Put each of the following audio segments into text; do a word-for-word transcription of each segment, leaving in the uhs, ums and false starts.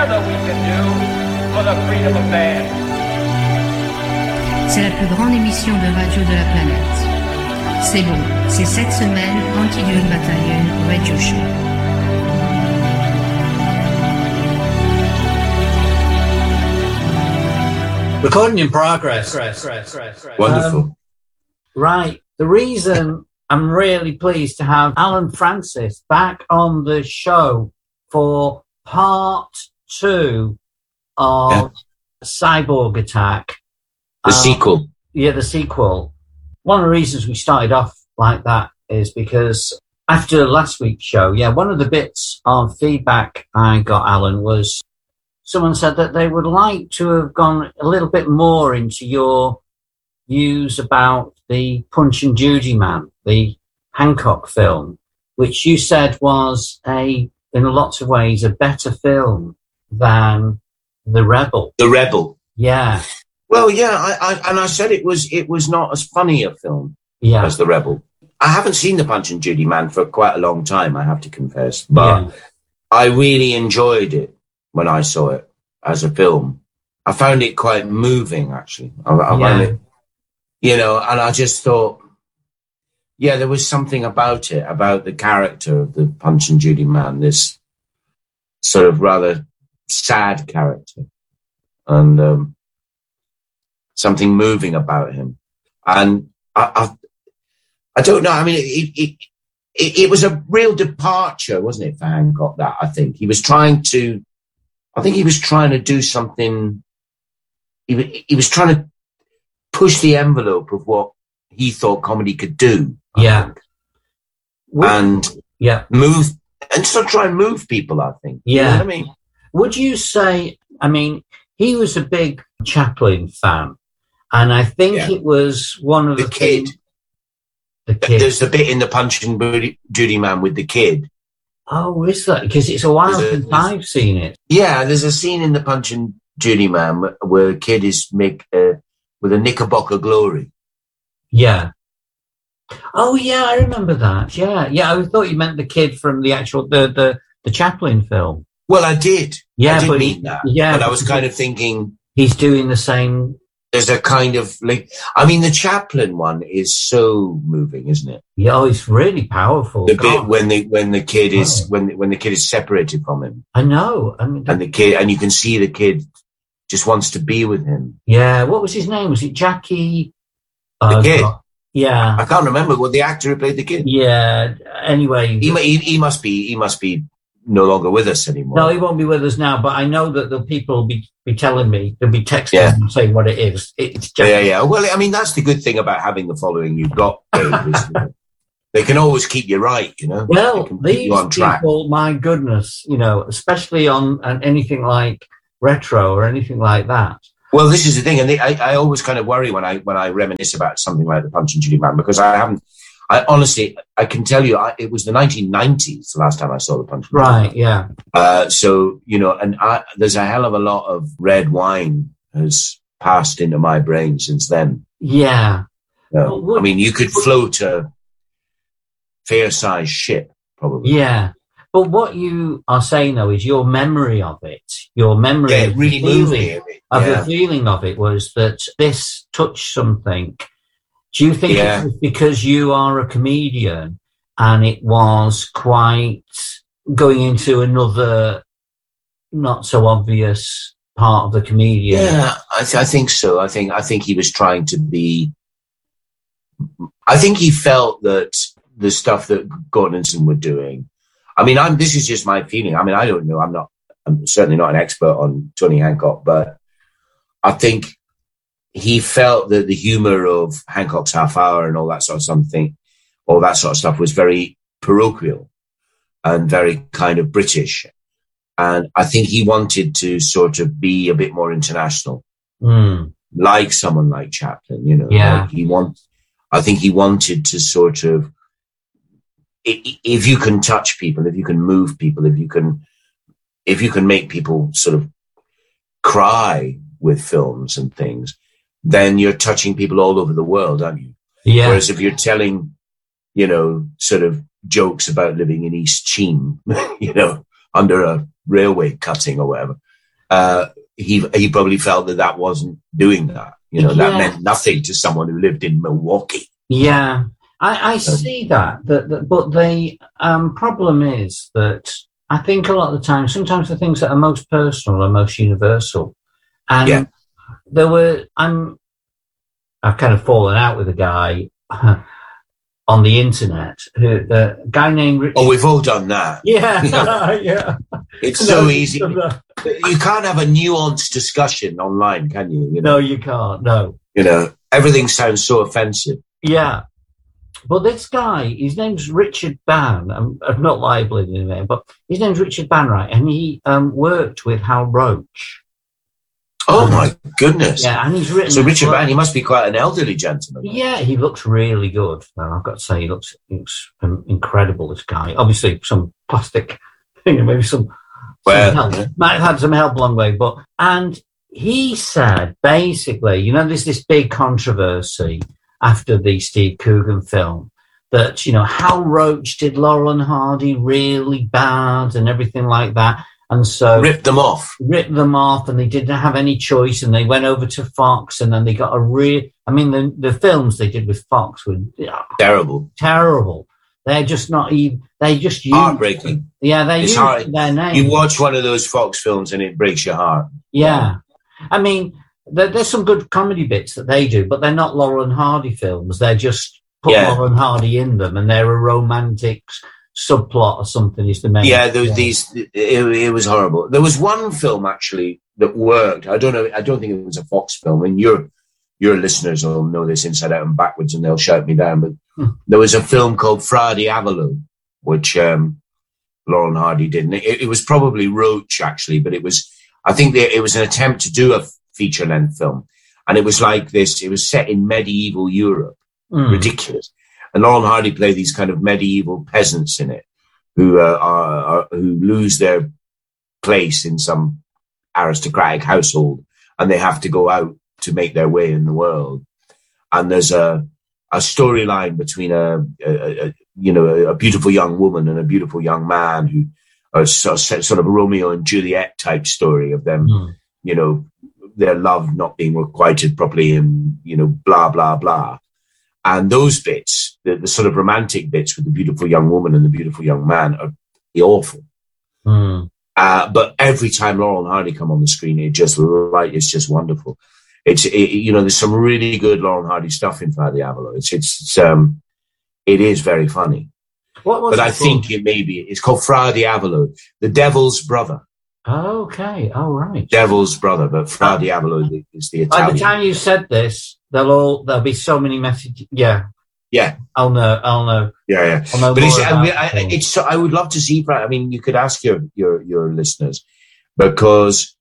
together we can do for the freedom of man. C'est la plus grande émission de radio de la planète. C'est bon, c'est cette semaine Anti-Dune Battalion Radio Show. Recording in progress. Wonderful. Um, right. The reason I'm really pleased to have Alan Francis back on the show for part two of Yeah. Cyborg Attack. The Um, sequel. Yeah, the sequel. One of the reasons we started off like that is because after last week's show, yeah, one of the bits of feedback I got, Alan, was someone said that they would like to have gone a little bit more into your views about the Punch and Judy Man, the Hancock film, which you said was a, in lots of ways, a better film than The Rebel. The Rebel. Yeah, Well, yeah, I, I, and I said it was it was not as funny a film yeah, as The Rebel. I haven't seen the Punch and Judy Man for quite a long time, I have to confess, but yeah, I really enjoyed it when I saw it as a film. I found it quite moving, actually. I, I found Yeah. it, you know, and I just thought, yeah, there was something about it, about the character of the Punch and Judy Man, this sort of rather sad character, and um, something moving about him. And I, I, I don't know. I mean, it, it, it, it was a real departure, wasn't it, for Hancock? That I think he was trying to. I think he was trying to do something. He, wa- he was trying to push the envelope of what he thought comedy could do. I yeah. think. Would, And yeah, move and sort of try and move people. I think. You know yeah. what I mean, Would you say, I mean, he was a big Chaplin fan, and I think Yeah. it was one of the the kid. things- The kid. There's the bit in the Punch and Judy Judy Man with the kid. Oh, is that? Because it's a while There's a- since I've seen it. Yeah, there's a scene in the Punch and Judy Man where, where a kid is make uh, with a Knickerbocker Glory. Yeah. Oh, yeah, I remember that. Yeah, yeah. I thought you meant the kid from the actual the the, the Chaplin film. Well, I did. Yeah, I did but mean that. yeah, but I was but- kind of thinking He's doing the same. there's a kind of like, I mean, the Chaplin one is so moving, isn't it? Yeah, oh, it's really powerful. The God, bit when the when the kid is Oh. when when the kid is separated from him, I know. I mean, and the kid and you can see the kid just wants to be with him. yeah. What was his name? Was it Jackie? The Oh, kid. God. Yeah. I can't remember what the actor who played the kid. Yeah. Anyway, He, mu- he he must be he must be no longer with us anymore. no, he won't be with us now. But I know that the people will be, be telling me, they'll be texting Yeah. and saying what it is. It's just, Yeah, yeah. Well, I mean, that's the good thing about having the following you've got, Dave, is, you know, they can always keep you right, you know. Well, they can keep these you on track. people, my goodness, you know, especially on, on anything like retro or anything like that. Well, this is the thing, and they, I, I always kind of worry when I when I reminisce about something like the Punch and Judy Man, because I haven't. I honestly, I can tell you, I, it was the nineteen nineties the last time I saw the Punch and Judy Man. Right, yeah. Uh, so you know, and I, there's a hell of a lot of red wine has passed into my brain since then. Yeah. You know, Well, would- I mean, you could float a fair-sized ship, probably. Yeah. But what you are saying, though, is your memory of it, your memory Yeah, of, it really the moved feeling, me. of Yeah. the feeling of it was that this touched something. Do you think Yeah. it was because you are a comedian and it was quite going into another not so obvious part of the comedian? Yeah, I, th- I think so. I think I think he was trying to be. I think he felt that the stuff that Gordonson were doing. I mean, I'm. This is just my feeling. I mean, I don't know. I'm not. I'm certainly not an expert on Tony Hancock, but I think he felt that the humor of Hancock's Half Hour and all that sort of something, all that sort of stuff, was very parochial and very kind of British. And I think he wanted to sort of be a bit more international, Mm. like someone like Chaplin, you know. Yeah. Like he want, I think he wanted to sort of, i- i- if you can touch people, if you can move people, if you can, if you can make people sort of cry with films and things, then you're touching people all over the world, aren't you? Yeah. Whereas if you're telling, you know, sort of jokes about living in East Cheam, you know, under a railway cutting or whatever, uh, he he probably felt that that wasn't doing that. You know, that Yeah. meant nothing to someone who lived in Milwaukee. Yeah, I, I see that, that, that. But the um, problem is that I think a lot of the time, sometimes the things that are most personal are most universal. And Yeah. there were, I'm, I've kind of fallen out with a guy on the internet, who, a guy named Richard. Oh, we've all done that. Yeah, yeah. It's so No, easy. no. You can't have a nuanced discussion online, can you? You know, No, you can't. No. you know, everything sounds so offensive. Yeah. But this guy, his name's Richard Ban. I'm, I'm not libeling him there, but his name's Richard Ban, right? And he um, worked with Hal Roach. Oh my goodness! Yeah, and he's written. So Richard well, Ban, he must be quite an elderly gentleman. Yeah, he looks really good. And I've got to say, he looks, he looks um, incredible. This guy, obviously, some plastic thing, maybe some. Well, some help. yeah. Might have had some help along the way, but and he said basically, you know, there's this big controversy after the Steve Coogan film that, you know, Hal Roach did Laurel and Hardy really bad and everything like that. And so Ripped them off. ripped them off, and they didn't have any choice, and they went over to Fox, and then they got a real, I mean, the, the films they did with Fox were yeah, Terrible. terrible. They're just not even, they just used, Heartbreaking. yeah, they It's used hard. their name. You watch one of those Fox films and it breaks your heart. Yeah. I mean, there, there's some good comedy bits that they do, but they're not Laurel and Hardy films. They're just put Yeah. Laurel and Hardy in them, and they're a romantic subplot or something is the main. Yeah, there was these. It, it was horrible. There was one film actually that worked. I don't know. I don't think it was a Fox film. And your your listeners will know this inside out and backwards, and they'll shout me down. But Hmm. there was a film called Fra Diavolo, which um, Laurel and Hardy did. And it, it was probably Roach actually, but it was. I think they, it was an attempt to do a feature length film, and it was like this. It was set in medieval Europe. Mm. Ridiculous. And Laurel and Hardy play these kind of medieval peasants in it who uh, are, are who lose their place in some aristocratic household, and they have to go out to make their way in the world. And there's a a storyline between a, a, a you know a, a beautiful young woman and a beautiful young man who are sort of, sort of a Romeo and Juliet type story of them, Mm. you know, their love not being requited properly, and you know, blah blah blah. And those bits, the, the sort of romantic bits with the beautiful young woman and the beautiful young man, are awful. Mm. Uh, but every time Laurel and Hardy come on the screen, it just like it's just wonderful. It's it, you know, there's some really good Laurel and Hardy stuff in Fra Diavolo. It's it's, it's um, it is very funny. What was But it I called? think it may be it's called Fra Diavolo, the Devil's Brother, Okay. Oh, right. Devil's Brother. But Fra Uh, Diavolo is the By the Italian. time you said this, they'll all there'll be so many messages. Yeah, Yeah, I'll know. I'll know. yeah, yeah. I'll know But more it's, I, about mean, I, it. it's so, I would love to see. I mean, you could ask your your your listeners, because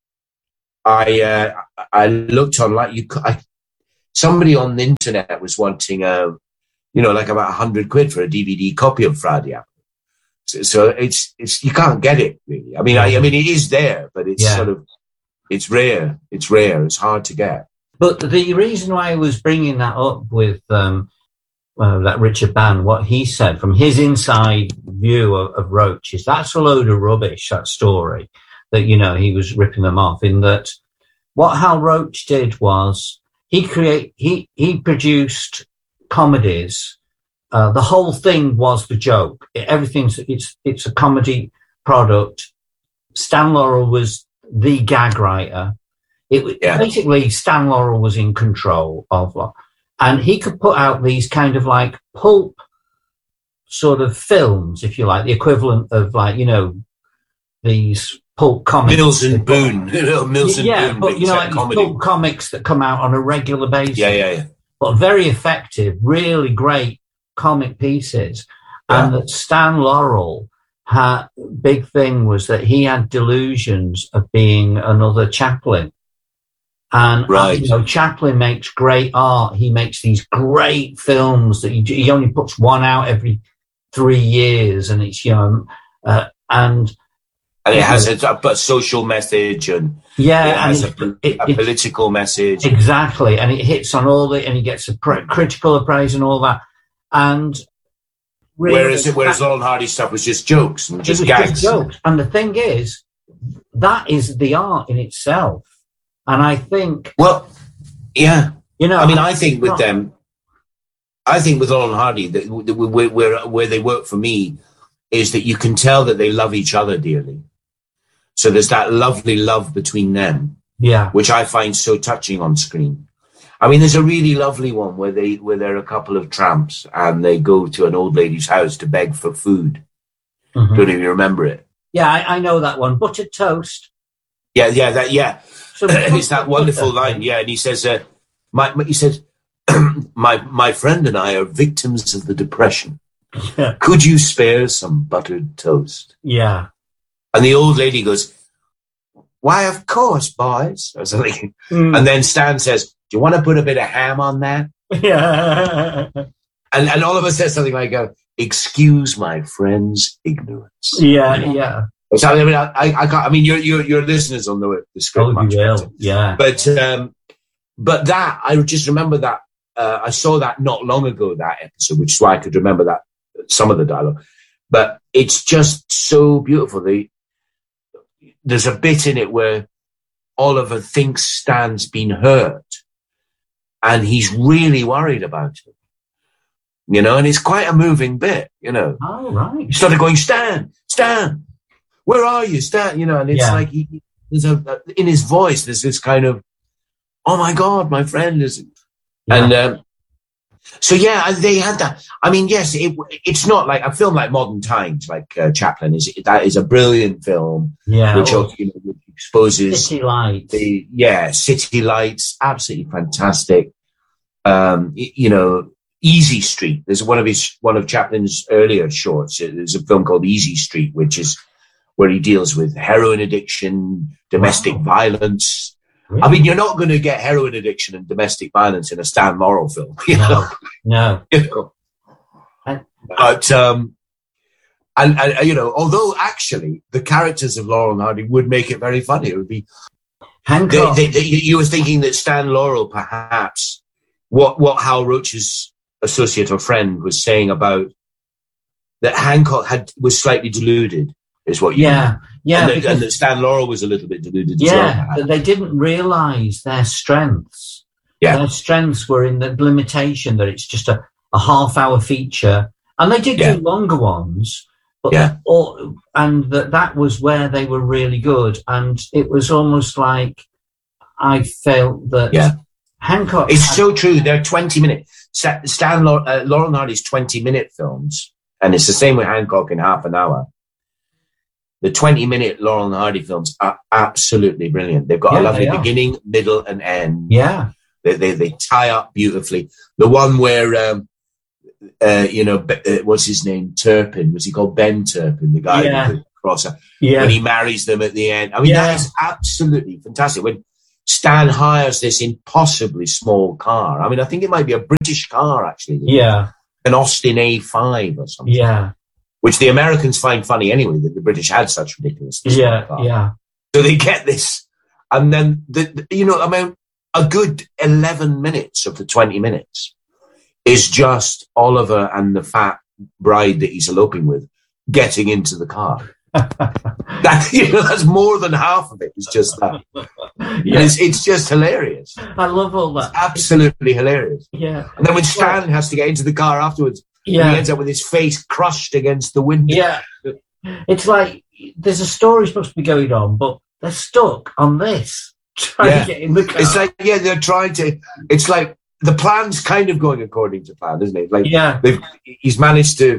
I uh, I looked online. You, c- I, somebody on the internet was wanting a, you know, like about a hundred quid for a D V D copy of Fra Diavolo. So, so it's it's you can't get it really. I mean, I, I mean, it is there, but it's Yeah. sort of it's rare. It's rare. It's hard to get. But the reason why I was bringing that up with um, uh, that Richard Ban, what he said from his inside view of, of Roach is that's a load of rubbish, that story, that, you know, he was ripping them off, in that what Hal Roach did was he create he he produced comedies. Uh, the whole thing was the joke. Everything's it's it's a comedy product. Stan Laurel was the gag writer. It was Yeah. basically Stan Laurel was in control of it, and he could put out these kind of like pulp sort of films, if you like, the equivalent of like, you know, these pulp comics. Mills and Boone, Mills and yeah, Boone, but big you know, set like these comedy. pulp comics that come out on a regular basis. Yeah, yeah, yeah. But very effective, really great comic pieces. Yeah. And that Stan Laurel had, big thing was that he had delusions of being another Chaplin. And, Right. uh, you know, Chaplin makes great art. He makes these great films that he, he only puts one out every three years. And it's, you know, uh, and And it has a, a social message, and yeah, it and has a, it's- pol- it- a it's- political message. exactly. And it hits on all the, and he gets a pr- critical appraise and all that. And really, Whereas, whereas Laurel and Hardy stuff was just jokes and it just was gags. just jokes. And the thing is, that is the art in itself. And I think, Well, yeah. you know, I mean, I think with not- them, I think with Laurel and Hardy, that where, where, where they work for me is that you can tell that they love each other dearly. So there's that lovely love between them, yeah, which I find so touching on screen. I mean, there's a really lovely one where they where they're a couple of tramps and they go to an old lady's house to beg for food. Mhm. Don't even remember it. yeah, I, I know that one. Buttered toast. Yeah, yeah, that yeah. Some It's that wonderful butter. line. Yeah, and he says, uh, my, my he says, my my friend and I are victims of the depression. Yeah. Could you spare some buttered toast? Yeah. And the old lady goes, why, of course, boys. Or something. Mm. And then Stan says, do you want to put a bit of ham on that? Yeah. And, and Oliver says something like, uh, excuse my friend's ignorance. Yeah, yeah. So, I mean, I, I, can't, I mean, your, your, your listeners will know the script Oh, much you better. will. Yeah. But, um, but that, I just remember that, uh, I saw that not long ago, that episode, which is why I could remember that, some of the dialogue. But it's just so beautiful. The, there's a bit in it where Oliver thinks Stan's been hurt and he's really worried about it. You know, and it's quite a moving bit, you know. Oh, right. He started going, Stan, Stan, where are you, Stan? You know, and it's Yeah. like, he, there's a, in his voice, there's this kind of, oh my God, my friend is, Yeah. and, um, so yeah, they had that. I mean, yes, it, it's not like a film like Modern Times, like uh, Chaplin is. That is a brilliant film, Yeah. which, Oh, you know, which exposes City Lights. the yeah city lights, absolutely fantastic. Um, y- you know, Easy Street. There's one of his one of Chaplin's earlier shorts. There's a film called Easy Street, which is where he deals with heroin addiction, domestic Wow. violence. Really? I mean, you're not going to get heroin addiction and domestic violence in a Stan Laurel film, you know. no, no. You know. And- But um, and, and you know, although actually the characters of Laurel and Hardy would make it very funny. It would be Hancock. they, they, they, you were thinking that Stan Laurel, perhaps what what Hal Roach's associate or friend was saying about that Hancock had was slightly deluded, is what you yeah, mean. yeah, and, that, because- and that Stan Laurel was a little bit deluded as yeah. well. perhaps. That they didn't realise their strengths. Yeah. Their strengths were in the limitation that it's just a, a half-hour feature, and they did Yeah. do longer ones. But Yeah. or, and that that was where they were really good, and it was almost like I felt that Yeah. Hancock. It's had- so true. They're twenty minute. Sa- Stan Laurel, uh, Laurel and Hardy's twenty minute films, and it's the same with Hancock in half an hour. The twenty minute Laurel and Hardy films are absolutely brilliant. They've got Yeah, a lovely they are. beginning, middle, and end. yeah, They, they they tie up beautifully. The one where um, uh, you know, Be- uh, what's his name? Turpin. Was he called Ben Turpin? The guy Yeah. with the crosser. yeah, When he marries them at the end. I mean, Yeah. that is absolutely fantastic. When Stan hires this impossibly small car. I mean, I think it might be a British car, actually. yeah, An Austin A five or something. yeah, Which the Americans find funny anyway, that the British had such ridiculous small yeah, cars. yeah. So they get this. And then, the, the- you know, I mean, a good eleven minutes of the twenty minutes is just Oliver and the fat bride that he's eloping with getting into the car. That, you know, that's more than half of it. It's just that. And Yeah, it's, it's just hilarious. I love all that. Absolutely hilarious. Yeah, And then when Stan has to get into the car afterwards, and he yeah, ends up with his face crushed against the window. yeah. It's like there's a story supposed to be going on, but they're stuck on this. Trying Yeah. to get in the car. It's like, yeah, they're trying to, it's like the plan's kind of going according to plan, isn't it? Like, yeah, they've, he's managed to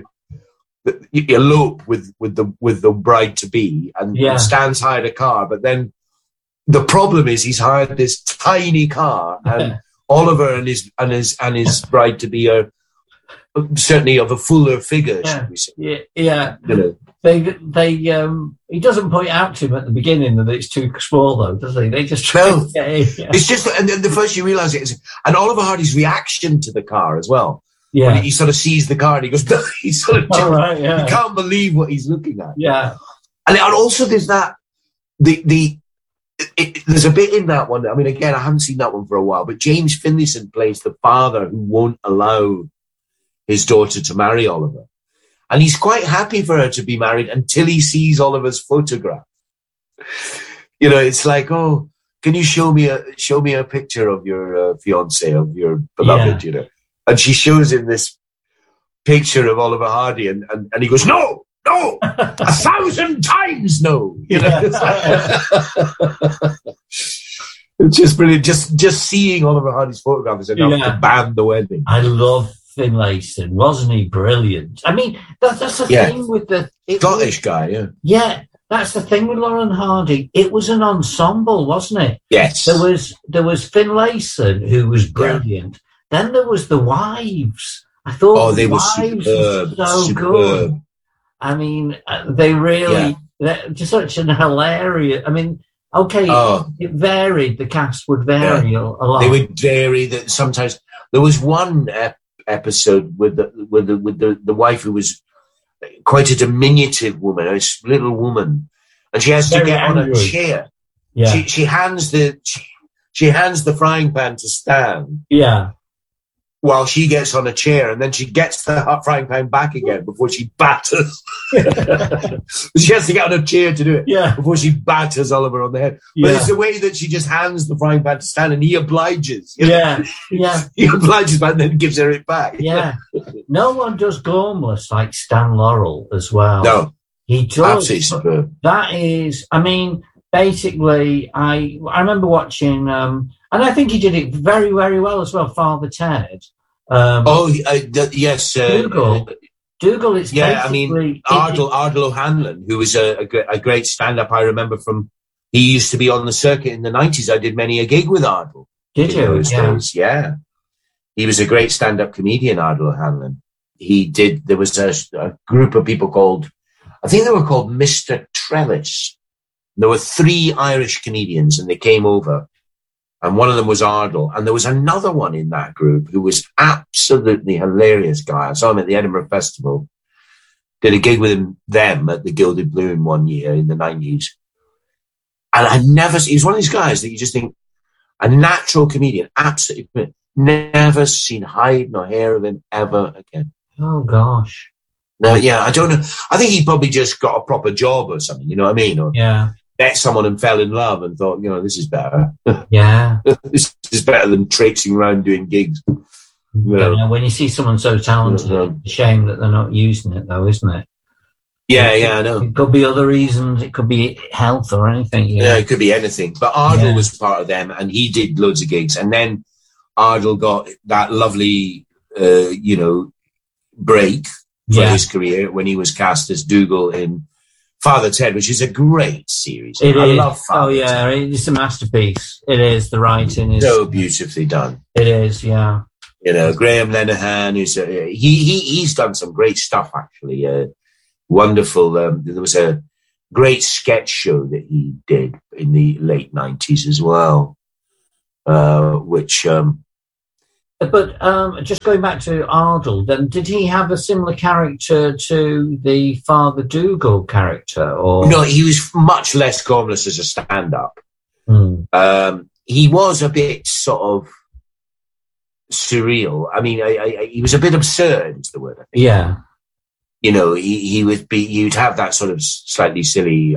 elope with, with the with the bride to be, and Yeah. Stan's hired a car, but then the problem is he's hired this tiny car, and Oliver and his and his and his bride to be are certainly of a fuller figure, Yeah. should we say? yeah, yeah. You know, They, they, um, he doesn't point out to him at the beginning that it's too small, though, does he? They just try No. to get in. Yeah, it's just, and then the first you realise it is, and Oliver Hardy's reaction to the car as well. When yeah. he, he sort of sees the car and he goes, he sort of, All right, yeah, he can't believe what he's looking at. yeah, And, and also there's that, the, the, it, it, there's a bit in that one. I mean, again, I haven't seen that one for a while, but James Finlayson plays the father who won't allow his daughter to marry Oliver. And he's quite happy for her to be married until he sees Oliver's photograph. You know, it's like, oh, can you show me a show me a picture of your uh, fiance, of your beloved, Yeah. you know? And she shows him this picture of Oliver Hardy, and, and, and he goes, no, no, a thousand times no. You know, it's, like, it's just brilliant. Just just seeing Oliver Hardy's photograph is enough Yeah. to ban the wedding. I love Finlayson. Wasn't he brilliant? I mean, that, that's the Yeah. thing with the... it Scottish was- guy, yeah. Yeah, that's the thing with Lauren Hardy. It was an ensemble, wasn't it? Yes. There was there was Finlayson, who was brilliant. Then there was the wives. I thought Oh, they the were wives superb. were so superb. good. I mean, uh, they really, they're just such an hilarious. I mean, okay, Oh, it varied. The cast would vary a, a lot. they would vary. That sometimes there was one ep- episode with the with the with the, the wife who was quite a diminutive woman, a s- little woman, and she has to Very get on a angry. chair. yeah, She she hands the she, she hands the frying pan to Stan yeah, while she gets on a chair, and then she gets the hot frying pan back again before she batters. She has to get on a chair to do it yeah, before she batters Oliver on the head. But yeah, it's the way that she just hands the frying pan to Stan, and he obliges. You know? yeah, yeah, He obliges, but then gives her it back. yeah. No one does Gormless like Stan Laurel as well. No, He does. absolutely superb. That is, I mean, basically, I I remember watching, um, and I think he did it very, very well as well, Father Ted. Um, Oh, uh, the, yes. Uh, Dougal. Dougal, it's yeah, I mean, basically... Ardle, Ardle O'Hanlon, who was a, a, gre- a great stand-up, I remember from, he used to be on the circuit in the nineties. I did many a gig with Ardle. Did in you? those Yeah. days. Yeah. He was a great stand-up comedian, Ardle O'Hanlon. He did, there was a, a group of people called, I think they were called Mister Trellis. There were three Irish comedians, and they came over, and one of them was Ardle. And there was another one in that group who was absolutely hilarious guy. I saw him at the Edinburgh Festival. Did a gig with him, them at the Gilded Balloon one year in the nineties. And I never, he was one of these guys that you just think, a natural comedian, absolutely, never seen hide nor hair of him ever again. Oh, gosh. No, yeah, I don't know. I think he probably just got a proper job or something, you know what I mean? Or Yeah. met someone and fell in love and thought, you know, this is better. Yeah. This is better than traipsing around doing gigs. You know, when you see someone so talented, Yeah. it's a shame that they're not using it, though, isn't it? Yeah, yeah, I know. It could be other reasons. It could be health or anything. Yeah, Yeah. it could be anything. But Ardle Yeah. was part of them, and he did loads of gigs. And then Ardle got that lovely, uh, you know, break for Yeah. his career when he was cast as Dougal in Father Ted, which is a great series. It I is. love Father Oh, yeah. Ted. It's a masterpiece. It is. The writing is. So beautifully done. It is, yeah. You know, Graham Lenehan, who's a, he he he's done some great stuff actually. Uh, wonderful. Um, there was a great sketch show that he did in the late nineties as well, uh, which um, But um, just going back to Ardle, then did he have a similar character to the Father Dougal character, or no, he was much less gormless as a stand-up. Hmm. Um, he was a bit sort of surreal. I mean, I, I, he was a bit absurd, is the word. I think. Yeah. You know, he, he would be. You'd have that sort of slightly silly